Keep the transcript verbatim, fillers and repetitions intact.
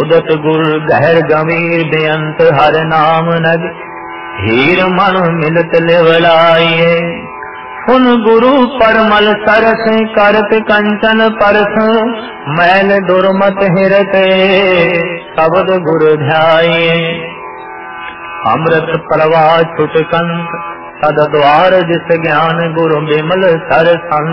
उदत गुर गहर गंभीर बेअंत हर नाम नग हीर मन मिलत लिवलाइए सुन गुरु परमल सरस करत कंचन परस मैल दुर्मत हिरते शब्द गुरु ध्याये अमृत प्रवाह छुटकंत सद द्वार जिस ज्ञान गुरु बिमल सर संत